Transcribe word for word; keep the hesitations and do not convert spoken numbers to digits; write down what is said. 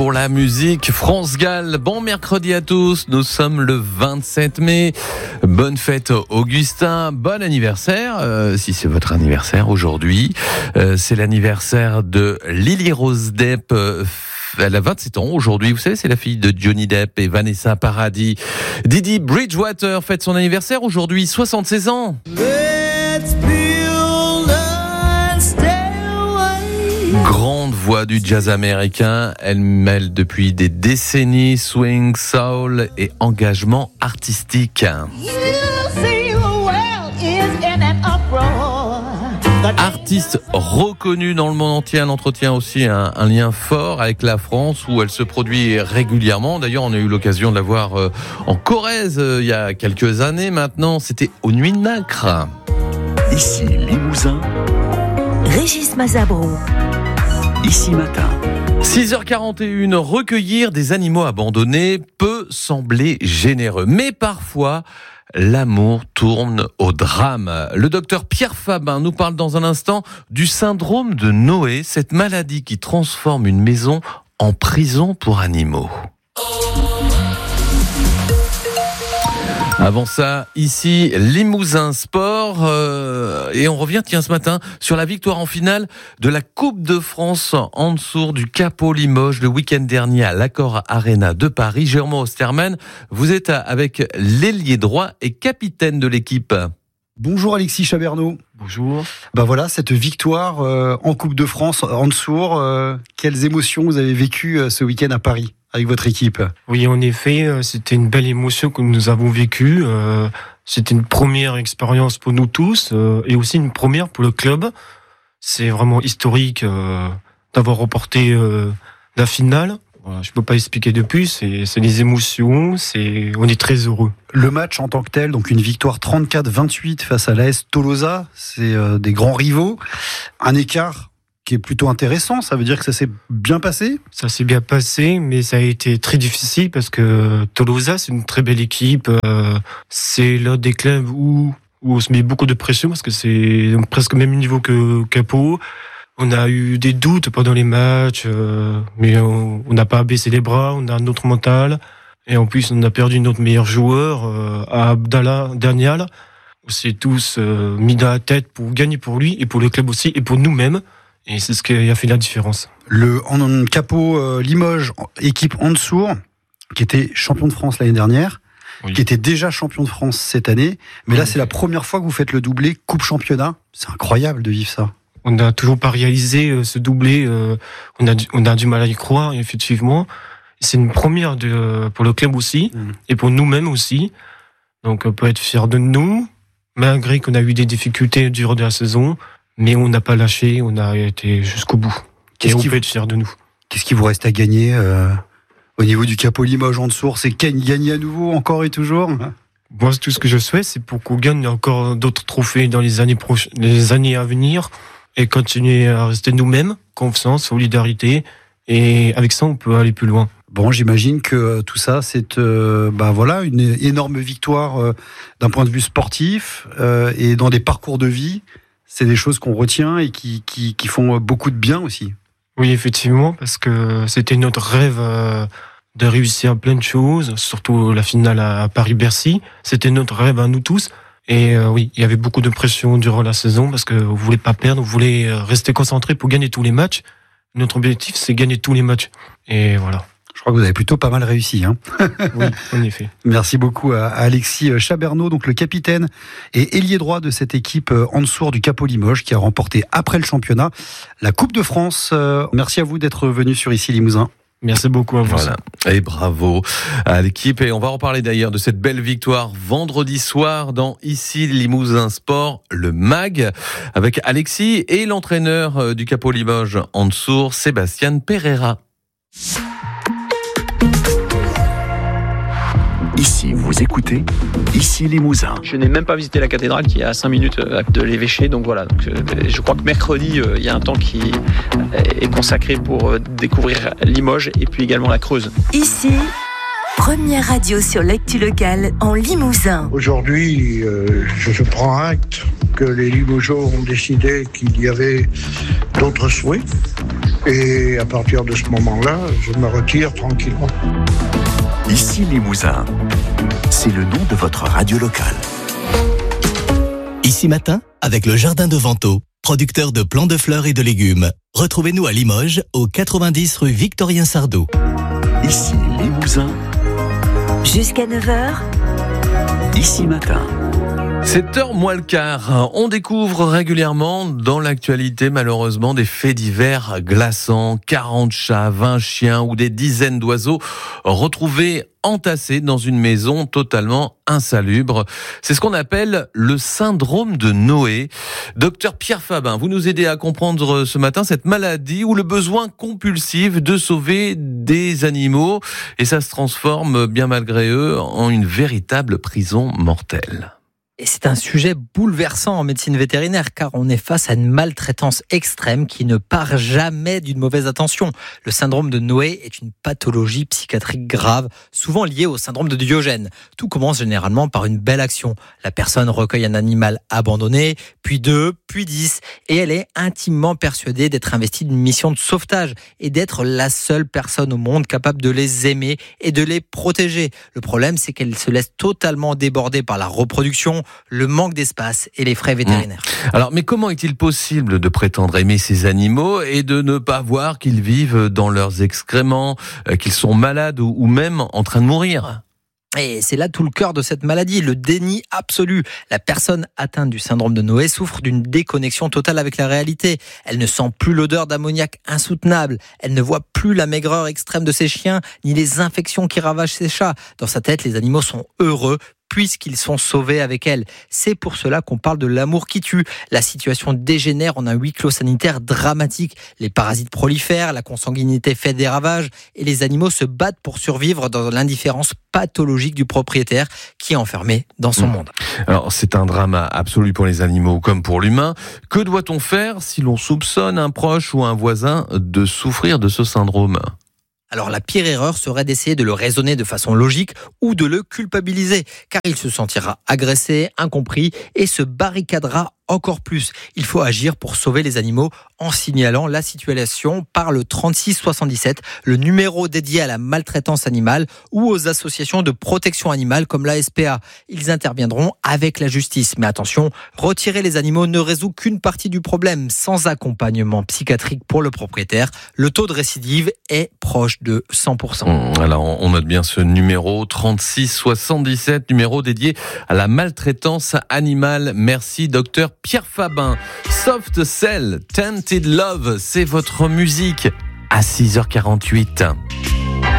pour la musique. France Gall, bon mercredi à tous. Nous sommes le vingt-sept mai. Bonne fête Augustin, bon anniversaire, euh, si c'est votre anniversaire aujourd'hui. Euh, c'est l'anniversaire de Lily Rose Depp. Euh, Elle a vingt-sept ans aujourd'hui, vous savez, c'est la fille de Johnny Depp et Vanessa Paradis. Didi Bridgewater fête son anniversaire aujourd'hui, soixante-seize ans. Let's build a stairway. Grande voix du jazz américain, elle mêle depuis des décennies swing, soul et engagement artistique. Artiste reconnue dans le monde entier, elle entretient aussi un, un lien fort avec la France où elle se produit régulièrement. D'ailleurs, on a eu l'occasion de la voir euh, en Corrèze euh, il y a quelques années maintenant. C'était aux Nuits de Nacre. Ici Limousin. Régis Mazabro. Ici Matin. six heures quarante et une, recueillir des animaux abandonnés peut sembler généreux, mais parfois l'amour tourne au drame. Le docteur Pierre Fabin nous parle dans un instant du syndrome de Noé, cette maladie qui transforme une maison en prison pour animaux. Avant ça, ici, Limousin Sport. Euh, et on revient, tiens, ce matin, sur la victoire en finale de la Coupe de France en dessous du Capo Limoges le week-end dernier à l'Accor Arena de Paris. Jérôme Osterman, vous êtes avec l'ailier droit et capitaine de l'équipe. Bonjour Alexis Chabernaud. Bonjour. Ben voilà, cette victoire euh, en Coupe de France, en dessous, euh, quelles émotions vous avez vécues euh, ce week-end à Paris avec votre équipe? Oui, en effet, c'était une belle émotion que nous avons vécue. Euh, c'était une première expérience pour nous tous euh, et aussi une première pour le club. C'est vraiment historique euh, d'avoir remporté euh, la finale. Voilà, je peux pas expliquer de plus. C'est, c'est des émotions. C'est, on est très heureux. Le match en tant que tel, donc une victoire trente-quatre vingt-huit face à l'A S Tolosa, c'est euh, des grands rivaux. Un écart qui est plutôt intéressant, ça veut dire que ça s'est bien passé? Ça s'est bien passé, mais ça a été très difficile parce que Tolosa, c'est une très belle équipe. Euh, c'est l'un des clubs où, où on se met beaucoup de pression parce que c'est presque le même niveau que Capo. On a eu des doutes pendant les matchs, euh, mais on n'a pas baissé les bras, on a un autre mental. Et en plus, on a perdu notre meilleur joueur, euh, à Abdallah Dernial. On s'est tous euh, mis dans la tête pour gagner pour lui et pour le club aussi et pour nous-mêmes. Et c'est ce qui a fait la différence. Le en, en Capo euh, Limoges, équipe Ansour, qui était champion de France l'année dernière, oui. Qui était déjà champion de France cette année. Mais oui, là, c'est la première fois que vous faites le doublé Coupe Championnat. C'est incroyable de vivre ça. On n'a toujours pas réalisé euh, ce doublé. Euh, on, a du, on a du mal à y croire, effectivement. C'est une première de, pour le club aussi, mmh. et pour nous-mêmes aussi. Donc, on peut être fiers de nous, malgré qu'on a eu des difficultés durant la saison. Mais on n'a pas lâché, on a été jusqu'au bout. Qu'est-ce et on peut être fiers de nous. Qu'est-ce qui vous reste à gagner euh, au niveau du Capo Limoges en dessous? C'est gagner à nouveau, encore et toujours? Moi, tout ce que je souhaite, c'est pour qu'on gagne encore d'autres trophées dans les années prochaines, les années à venir, et continuer à rester nous-mêmes, confiance, solidarité, et avec ça, on peut aller plus loin. Bon, j'imagine que tout ça, c'est euh, bah voilà une énorme victoire euh, d'un point de vue sportif euh, et dans des parcours de vie. C'est des choses qu'on retient et qui, qui, qui font beaucoup de bien aussi. Oui, effectivement, parce que c'était notre rêve euh, de réussir plein de choses, surtout la finale à Paris-Bercy. C'était notre rêve à nous tous. Et euh, oui, il y avait beaucoup de pression durant la saison parce que vous voulez pas perdre, vous voulez rester concentré pour gagner tous les matchs. Notre objectif, c'est gagner tous les matchs. Et voilà. Je crois que vous avez plutôt pas mal réussi. Hein. Oui, en effet. Merci beaucoup à Alexis Chabernaud, donc le capitaine et ailier droit de cette équipe en dessous du Capo Limoges qui a remporté après le championnat la Coupe de France. Merci à vous d'être venu sur Ici Limousin. Merci beaucoup à vous. Voilà. Et bravo à l'équipe. Et on va reparler d'ailleurs de cette belle victoire vendredi soir dans Ici Limousin Sport, le M A G, avec Alexis et l'entraîneur du Capo Limoges en dessous, Sébastien Pereira. Ici, vous écoutez Ici Limousin. Je n'ai même pas visité la cathédrale qui est à cinq minutes de l'évêché, donc voilà. Donc, je crois que mercredi, il y a un temps qui est consacré pour découvrir Limoges et puis également la Creuse. Ici, première radio sur l'actu locale en Limousin. Aujourd'hui, euh, je, je prends acte que les Limogeaux ont décidé qu'il y avait d'autres souhaits. Et à partir de ce moment-là, je me retire tranquillement. Ici Limousin, c'est le nom de votre radio locale. Ici Matin, avec le Jardin de Vento, producteur de plants de fleurs et de légumes. Retrouvez-nous à Limoges, au quatre-vingt-dix rue Victorien Sardou. Ici Limousin, Jusqu'à neuf heures, Ici Matin. sept heures moins le quart, on découvre régulièrement dans l'actualité malheureusement des faits divers glaçants, quarante chats, vingt chiens ou des dizaines d'oiseaux retrouvés entassés dans une maison totalement insalubre. C'est ce qu'on appelle le syndrome de Noé. Docteur Pierre Fabin, vous nous aidez à comprendre ce matin cette maladie ou le besoin compulsif de sauver des animaux et ça se transforme bien malgré eux en une véritable prison mortelle. Et c'est un sujet bouleversant en médecine vétérinaire car on est face à une maltraitance extrême qui ne part jamais d'une mauvaise intention. Le syndrome de Noé est une pathologie psychiatrique grave, souvent liée au syndrome de Diogène. Tout commence généralement par une belle action. La personne recueille un animal abandonné, puis deux, puis dix, et elle est intimement persuadée d'être investie d'une mission de sauvetage et d'être la seule personne au monde capable de les aimer et de les protéger. Le problème, c'est qu'elle se laisse totalement déborder par la reproduction, le manque d'espace et les frais vétérinaires. Alors, mais comment est-il possible de prétendre aimer ces animaux et de ne pas voir qu'ils vivent dans leurs excréments, qu'ils sont malades ou même en train de mourir ? Et c'est là tout le cœur de cette maladie, le déni absolu. La personne atteinte du syndrome de Noé souffre d'une déconnexion totale avec la réalité. Elle ne sent plus l'odeur d'ammoniac insoutenable. Elle ne voit plus la maigreur extrême de ses chiens, ni les infections qui ravagent ses chats. Dans sa tête, les animaux sont heureux, puisqu'ils sont sauvés avec elle. C'est pour cela qu'on parle de l'amour qui tue. La situation dégénère en un huis clos sanitaire dramatique. Les parasites prolifèrent, la consanguinité fait des ravages et les animaux se battent pour survivre dans l'indifférence pathologique du propriétaire qui est enfermé dans son mmh. monde. Alors c'est un drame absolu pour les animaux comme pour l'humain. Que doit-on faire si l'on soupçonne un proche ou un voisin de souffrir de ce syndrome ? Alors la pire erreur serait d'essayer de le raisonner de façon logique ou de le culpabiliser, car il se sentira agressé, incompris et se barricadera encore plus. Il faut agir pour sauver les animaux en signalant la situation par le trente-six soixante-dix-sept, le numéro dédié à la maltraitance animale ou aux associations de protection animale comme l'A S P A. Ils interviendront avec la justice. Mais attention, retirer les animaux ne résout qu'une partie du problème. Sans accompagnement psychiatrique pour le propriétaire, le taux de récidive est proche de cent pour cent. Alors on note bien ce numéro trente-six soixante-dix-sept, numéro dédié à la maltraitance animale. Merci docteur Pierre Fabin. Soft Cell, Tainted Love, c'est votre musique à six heures quarante-huit.